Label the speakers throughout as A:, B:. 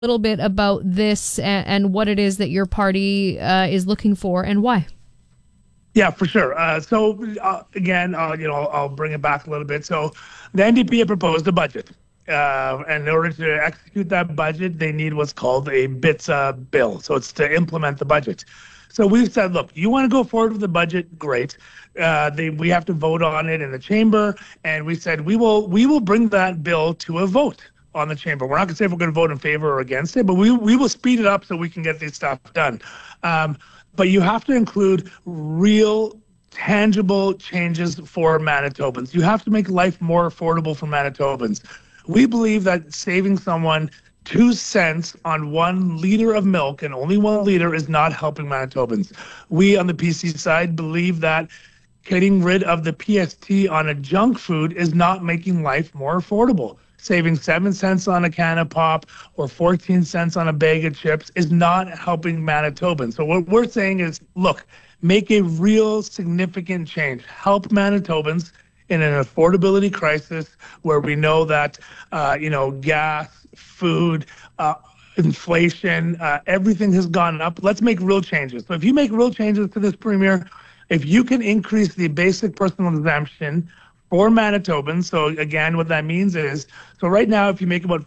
A: little bit about this and what it is that your party is looking for and why.
B: Yeah, for sure. Again, I'll bring it back a little bit. So the NDP had proposed a budget. And in order to execute that budget, they need what's called a BITSA bill. So it's to implement the budget. So we've said, look, you want to go forward with the budget? Great. We have to vote on it in the chamber. And we said we will bring that bill to a vote on the chamber. We're not going to say if we're going to vote in favor or against it, but we will speed it up so we can get this stuff done. But you have to include real, tangible changes for Manitobans. You have to make life more affordable for Manitobans. We believe that saving someone 2 cents on 1 liter of milk, and only 1 liter, is not helping Manitobans. We on the PC side believe that getting rid of the PST on a junk food is not making life more affordable. Saving 7 cents on a can of pop or 14 cents on a bag of chips is not helping Manitobans. So what we're saying is, look, make a real significant change. Help Manitobans in an affordability crisis where we know that, gas, food, inflation, everything has gone up. Let's make real changes. So if you make real changes to this, Premier, if you can increase the basic personal exemption for Manitobans. So again, what that means is, so right now, if you make about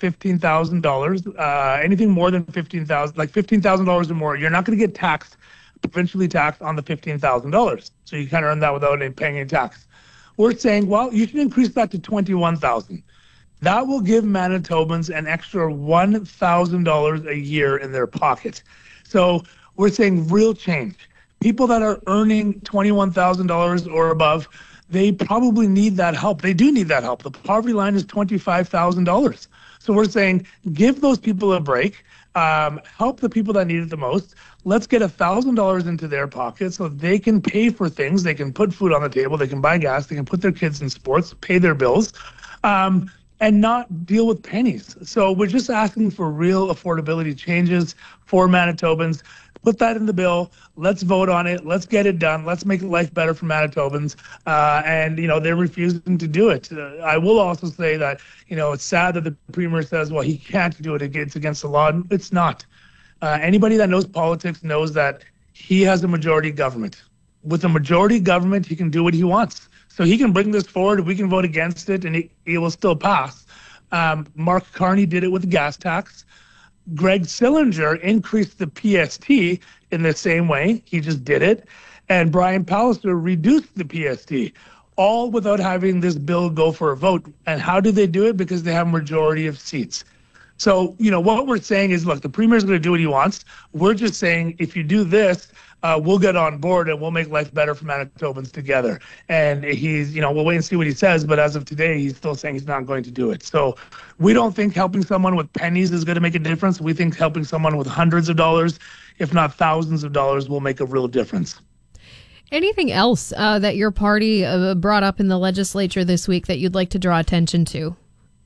B: $15,000, anything more than $15,000, like $15,000 or more, you're not going to get taxed, provincially taxed on the $15,000. So you kind of earn that without paying any tax. We're saying, well, you should increase that to $21,000. That will give Manitobans an extra $1,000 a year in their pocket. So we're saying real change. People that are earning $21,000 or above, they probably need that help. They do need that help. The poverty line is $25,000. So we're saying give those people a break, help the people that need it the most. Let's get $1,000 into their pockets so they can pay for things. They can put food on the table. They can buy gas. They can put their kids in sports, pay their bills, and not deal with pennies. So we're just asking for real affordability changes for Manitobans. Put that in the bill. Let's vote on it. Let's get it done. Let's make life better for Manitobans. And they're refusing to do it. I will also say that, it's sad that the Premier says, well, he can't do it. It's against the law. It's not. Anybody that knows politics knows that he has a majority government. With a majority government, he can do what he wants. So he can bring this forward. We can vote against it, and it will still pass. Mark Carney did it with the gas tax. Greg Sillinger increased the PST in the same way. He just did it. And Brian Pallister reduced the PST, all without having this bill go for a vote. And how do they do it? Because they have a majority of seats. So, what we're saying is, look, the Premier is going to do what he wants. We're just saying, if you do this, we'll get on board and we'll make life better for Manitobans together. And he's, we'll wait and see what he says. But as of today, he's still saying he's not going to do it. So we don't think helping someone with pennies is going to make a difference. We think helping someone with hundreds of dollars, if not thousands of dollars, will make a real difference.
A: Anything else that your party brought up in the legislature this week that you'd like to draw attention to?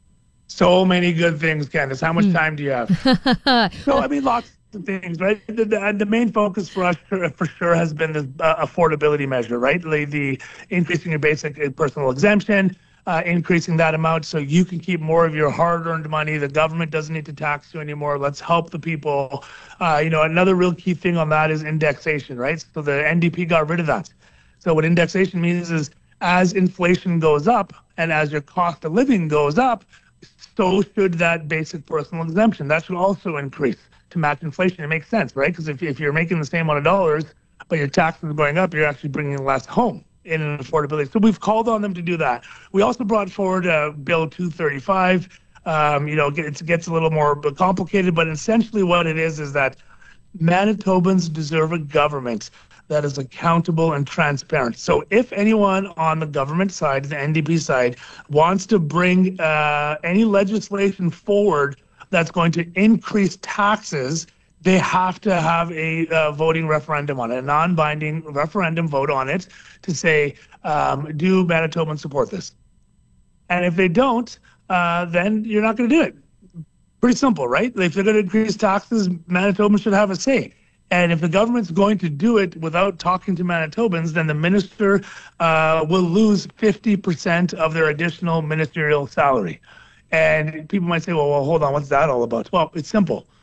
B: So many good things, Candace. How much time do you have? Lots of things, right? The main focus for us, for sure, has been the affordability measure, right? The increasing your basic personal exemption, increasing that amount so you can keep more of your hard-earned money. The government doesn't need to tax you anymore. Let's help the people. Another real key thing on that is indexation, right? So the NDP got rid of that. So what indexation means is as inflation goes up and as your cost of living goes up, so should that basic personal exemption. That should also increase to match inflation. It makes sense, right? Because if you're making the same amount of dollars, but your taxes are going up, you're actually bringing less home in affordability. So we've called on them to do that. We also brought forward Bill 235. It gets a little more complicated, but essentially what it is that Manitobans deserve a government that is accountable and transparent. So if anyone on the government side, the NDP side, wants to bring any legislation forward that's going to increase taxes, they have to have a voting referendum on it, a non-binding referendum vote on it to say, do Manitobans support this? And if they don't, then you're not going to do it. Pretty simple, right? If they're going to increase taxes, Manitobans should have a say. And if the government's going to do it without talking to Manitobans, then the minister will lose 50% of their additional ministerial salary. And people might say, well, hold on, what's that all about? Well, it's simple.